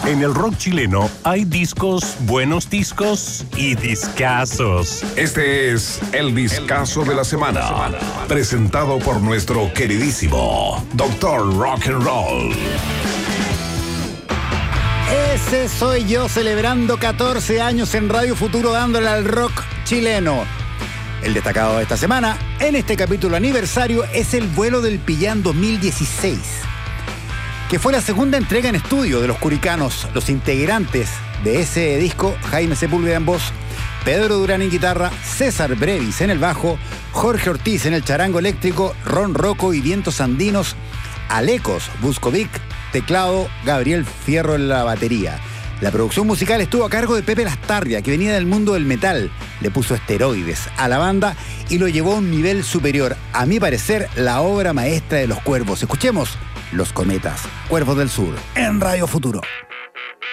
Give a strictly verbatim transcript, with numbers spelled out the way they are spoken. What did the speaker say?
En el rock chileno hay discos, buenos discos y discazos. Este es el discazo de la semana, presentado por nuestro queridísimo Doctor Rock and Roll. Ese soy yo, celebrando catorce años en Radio Futuro, dándole al rock chileno. El destacado de esta semana, en este capítulo aniversario, es el Vuelo del Pillán dos mil dieciséis, que fue la segunda entrega en estudio de los Curicanos. Los integrantes de ese disco: Jaime Sepúlveda en voz, Pedro Durán en guitarra, César Brevis en el bajo, Jorge Ortiz en el charango eléctrico, Ron Rocco y vientos andinos, Alecos Buscovic, teclado, Gabriel Fierro en la batería. La producción musical estuvo a cargo de Pepe Lastarria, que venía del mundo del metal. Le puso esteroides a la banda y lo llevó a un nivel superior. A mi parecer, la obra maestra de Los Cuervos. Escuchemos Los Cometas, Cuervos del Sur, en Radio Futuro.